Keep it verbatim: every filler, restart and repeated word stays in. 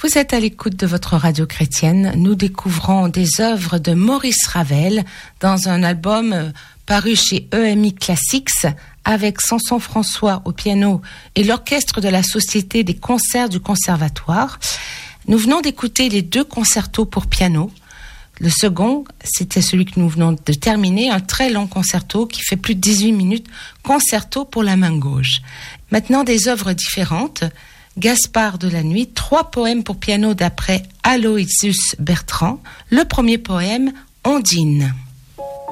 Vous êtes à l'écoute de votre radio chrétienne. Nous découvrons des œuvres de Maurice Ravel dans un album paru chez E M I Classics avec Samson François au piano et l'orchestre de la Société des concerts du Conservatoire. Nous venons d'écouter les deux concertos pour piano. Le second, c'était celui que nous venons de terminer, un très long concerto qui fait plus de dix-huit minutes, concerto pour la main gauche. Maintenant, des œuvres différentes. Gaspard de la Nuit, trois poèmes pour piano d'après Aloysius Bertrand. Le premier poème, Ondine.